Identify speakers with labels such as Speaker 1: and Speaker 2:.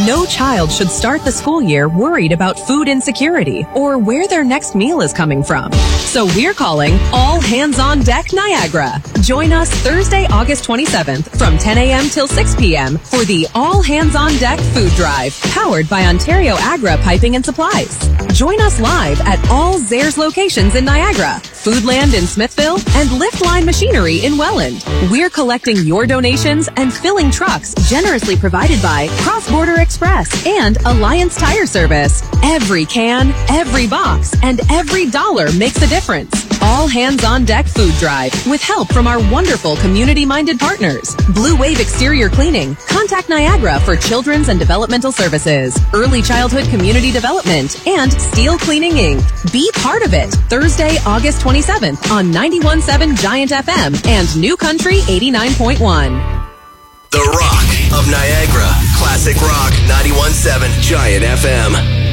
Speaker 1: No child should start the school year worried about food insecurity or where their next meal is coming from. So we're calling All Hands on Deck Niagara. Join us Thursday, August 27th from 10 a.m. till 6 p.m. for the All Hands on Deck Food Drive, powered by Ontario Agra Piping and Supplies. Join us live at all Zehrs locations in Niagara, Foodland in Smithville, and Liftline Machinery in Welland. We're collecting your donations and filling trucks generously provided by Cross Border Express and Alliance Tire Service. Every can, every box, and every dollar makes a difference. All Hands on Deck Food Drive with help from our wonderful community-minded partners. Blue Wave Exterior Cleaning. Contact Niagara for Children's and Developmental Services. Early Childhood Community Development. And Steel Cleaning Inc. Be part of it. Thursday, August 27th on 91.7 Giant FM and New Country 89.1.
Speaker 2: The Rock of Niagara. Classic Rock 91.7 Giant FM.